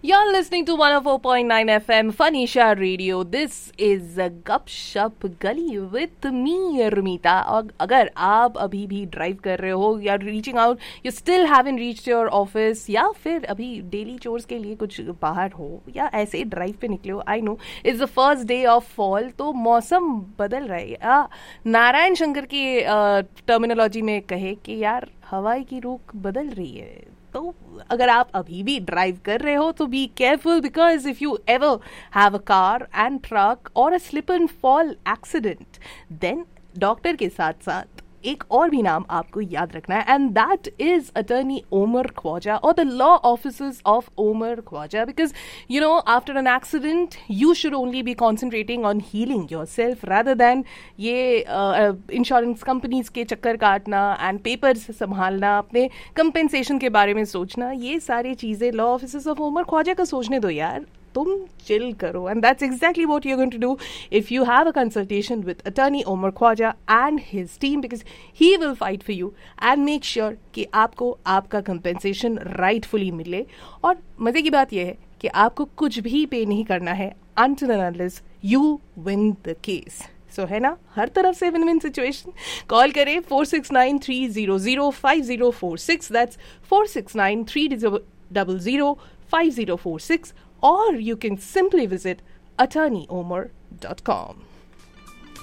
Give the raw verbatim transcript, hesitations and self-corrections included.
You're listening to one oh four point nine F M Fanisha Radio. This is a Gupshup Gully with me, Rumita. और अगर आप अभी भी drive कर रहे हो या reaching out, you still haven't reached your office, या फिर अभी डेली चोर्स के लिए कुछ बाहर हो या ऐसे ही ड्राइव पे निकले हो, I know it's the first day of fall, तो मौसम बदल रहा है. आ, नारायण शंकर की टर्मिनोलॉजी में कहे कि यार हवाई की रुख बदल रही है. तो अगर आप अभी भी ड्राइव कर रहे हो तो be careful, because if you ever have a car and truck और अ slip and fall accident, then doctor के साथ साथ एक और भी नाम आपको याद रखना है, and that is attorney Omar Khwaja और the law officers of Omar Khwaja. Because you know after an accident you should only be concentrating on healing your self rather than ये इंश्योरेंस कंपनीज के चक्कर काटना एंड पेपर्स संभालना, अपने कंपेंसेशन के बारे में सोचना. ये सारी चीज़ें law officers of Omar Khwaja का सोचने दो यार, तुम चिल करो. And that's exactly what you are going to do if you have a consultation with attorney Omar Khwaja and his team, because he will fight for you and make sure कि आपको आपका compensation rightfully मिले. और मज़े की बात यह है कि आपको कुछ भी पे नहीं करना है until and unless you win the case. So so, है ना, हर तरफ से विन विन सिचुएशन. कॉल करें four six nine three zero zero five zero four six, that's four six nine three double zero five zero four six, or you can simply visit attorney omar dot com.